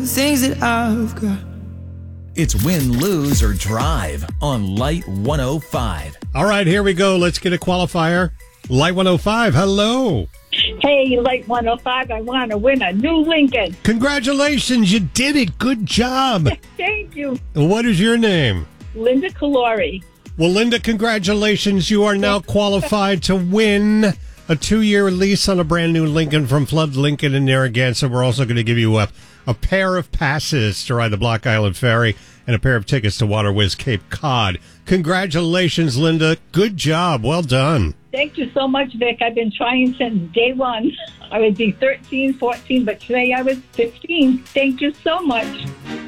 things that I've got. It's Win, Lose, or Drive on Light 105. All right, here we go. Let's get a qualifier. Light 105, hello. Hey, Light 105, I want to win a new Lincoln. Congratulations, you did it. Good job. Thank you. What is your name? Linda Calori. Well, Linda, congratulations. You are now qualified to win a 2-year lease on a brand new Lincoln from Flood Lincoln in Narragansett. We're also going to give you a pair of passes to ride the Block Island Ferry and a pair of tickets to Water Whiz Cape Cod. Congratulations, Linda. Good job. Well done. Thank you so much, Vic. I've been trying since day one. I would be 13, 14, but today I was 15. Thank you so much.